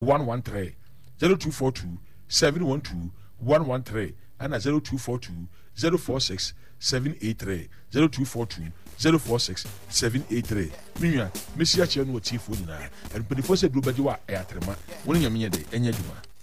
113 0242 712 113 and 0242 046 783 0242 046 783 Minya Messia Chen wo chief wona and 24 se do bedi wa ayatrema woni nyame ye de enya djuma